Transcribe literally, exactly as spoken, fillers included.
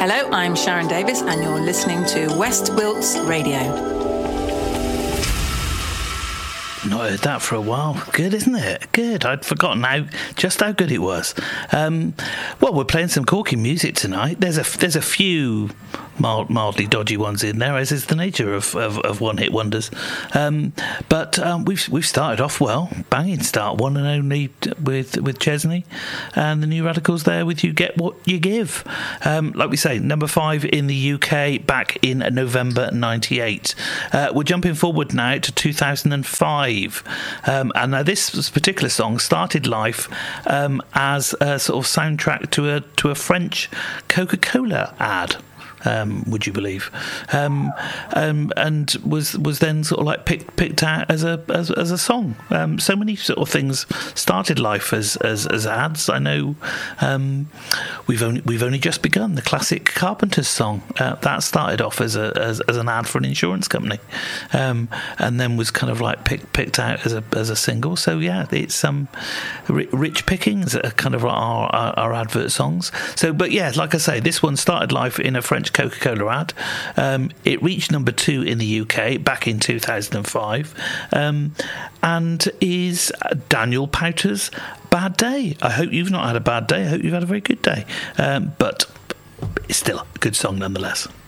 Hello, I'm Sharon Davis, and you're listening to West Wilts Radio. Not heard that for a while. Good, isn't it? Good. I'd forgotten how just how good it was. Um, well, we're playing some corky music tonight. There's a there's a few mild, mildly dodgy ones in there, as is the nature of, of, of one-hit wonders. Um, but um, we've we've started off well, banging start, one and only with with Chesney, and the New Radicals there with "You Get What You Give." Um, like we say, number five in the U K back in November ninety-eight. Uh, we're jumping forward now to two thousand five. Um, and now this particular song started life um, as a sort of soundtrack to a to a French Coca-Cola ad. Um, would you believe? Um, um, and was was then sort of like picked picked out as a as, as a song. Um, so many sort of things started life as as, as ads. I know um, we've only we've only just begun. The classic Carpenters song uh, that started off as a as, as an ad for an insurance company, um, and then was kind of like picked picked out as a as a single. So yeah, it's some um, rich pickings are kind of our, our our advert songs. So, but yeah, like I say, this one started life in a French Coca-Cola ad. Um, it reached number two in the U K back in two thousand five, um, and is Daniel Powter's Bad Day. I hope you've not had a bad day. I hope you've had a very good day. Um, but it's still a good song nonetheless.